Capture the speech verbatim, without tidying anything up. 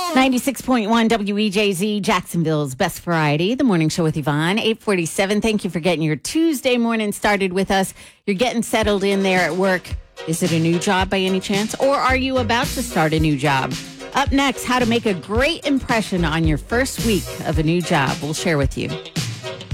ninety-six point one W E J Z, Jacksonville's best variety, the morning show with Yvonne, eight forty-seven. Thank you for getting your Tuesday morning started with us. You're getting settled in there at work. Is it a new job by any chance? Or are you about to start a new job? Up next, how to make a great impression on your first week of a new job. We'll share with you.